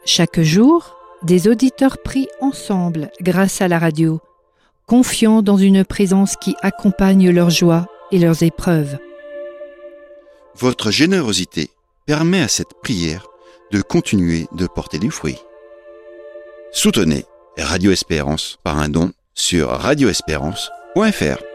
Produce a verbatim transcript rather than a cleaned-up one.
Chaque jour, des auditeurs prient ensemble grâce à la radio, confiants dans une présence qui accompagne leurs joies et leurs épreuves. Votre générosité permet à cette prière de continuer de porter du fruit. Soutenez Radio Espérance par un don sur radio espérance point f r.